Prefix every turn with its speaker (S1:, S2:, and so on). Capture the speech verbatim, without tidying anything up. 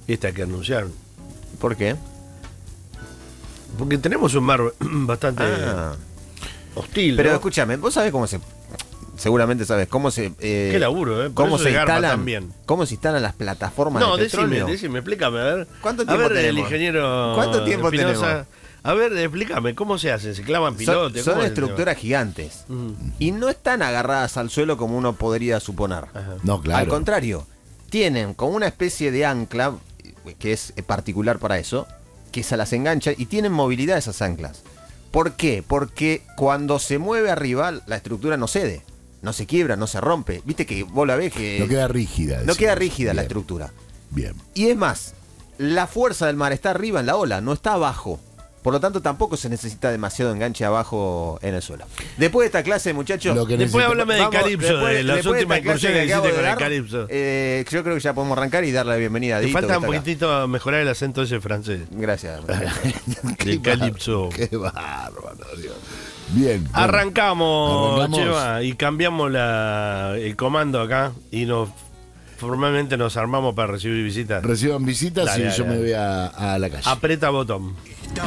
S1: Esta que anunciaron.
S2: ¿Por qué?
S1: Porque tenemos un mar bastante
S2: Ah.
S1: hostil.
S2: Pero
S1: ¿no?
S2: escúchame, vos sabés cómo se... Seguramente sabes cómo se... Eh,
S1: Qué laburo, ¿eh? Por
S2: cómo
S1: eso
S2: se
S1: se garpa
S2: instalan,
S1: tan bien.
S2: cómo se instalan las plataformas
S1: No,
S2: de
S1: decime,
S2: petróleo.
S1: decime, explícame, a ver.
S2: ¿Cuánto
S1: A
S2: tiempo
S1: ver, el
S2: tenemos?
S1: ingeniero
S2: ¿Cuánto tiempo
S1: Espinosa,
S2: tenemos?
S1: A ver, explícame, ¿cómo se hacen? ¿Se clavan
S2: Son,
S1: pilotes?
S2: son
S1: ¿Cómo es el
S2: estructuras gigantes.
S1: tema? Mm.
S2: Y no están agarradas al suelo como uno podría suponer.
S1: Ajá.
S3: No, claro.
S2: Al contrario, tienen como una especie de ancla, que es particular para eso, que se las engancha y tienen movilidad esas anclas. ¿Por qué? Porque cuando se mueve arriba, la estructura no cede, no se quiebra, no se rompe. Viste que vos la ves que...
S3: No queda rígida.
S2: no
S3: decimos.
S2: queda rígida la
S3: Bien,
S2: estructura.
S3: Bien.
S2: Y es más, la fuerza del mar está arriba en la ola, no está abajo. Por lo tanto, tampoco se necesita demasiado enganche abajo en el suelo. Después de esta clase, muchachos...
S3: Lo que
S1: Después
S3: necesita-
S1: háblame del
S2: Vamos,
S1: calipso,
S2: después-
S1: de las
S2: después de
S1: últimas
S2: esta clase
S1: incursiones que
S2: acabo
S1: hiciste
S2: de
S1: con el
S2: dar,
S1: calipso.
S2: eh, yo creo que ya podemos arrancar y darle la bienvenida a
S1: Te
S2: Dito.
S1: falta
S2: que
S1: un
S2: está acá.
S1: poquitito mejorar el acento ese francés.
S2: Gracias.
S1: Del calipso.
S3: Qué bárbaro, Dios. Bien. bueno.
S1: Arrancamos,
S3: Arrancamos.
S1: Chema, y cambiamos la, el comando acá y nos formalmente nos armamos para recibir visitas.
S3: Reciban visitas
S1: Dale,
S3: y
S1: dale,
S3: yo me
S1: dale.
S3: voy a, a la calle.
S1: Apreta botón.